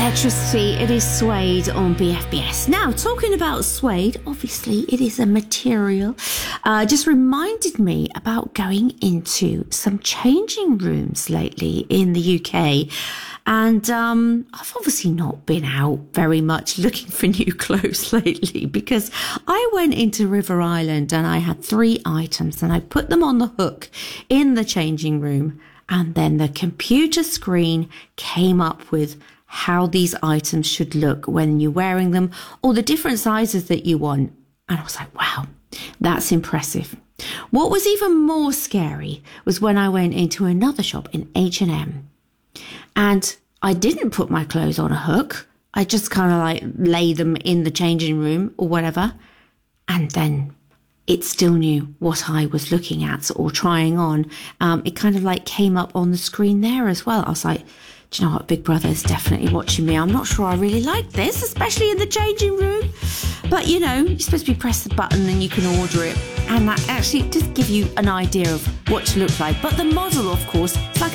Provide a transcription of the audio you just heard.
Electricity, it is Suede on BFBS. Now, talking about suede, obviously it is a material, just reminded me about going into some changing rooms lately in the UK. And I've obviously not been out very much looking for new clothes lately because I went into River Island and I had 3 items and I put them on the hook in the changing room. And then the computer screen came up with how these items should look when you're wearing them or the different sizes that you want. And I was like, wow, that's impressive. What was even more scary was when I went into another shop in H&M and I didn't put my clothes on a hook. I just kind of like lay them in the changing room or whatever. And then it still knew what I was looking at or trying on. It kind of like came up on the screen there as well. I was like, do you know what? Big Brother is definitely watching me. I'm not sure I really like this, especially in the changing room. But, you know, you're supposed to be press the button and you can order it. And that actually does give you an idea of what to look like. But the model, of course, it's like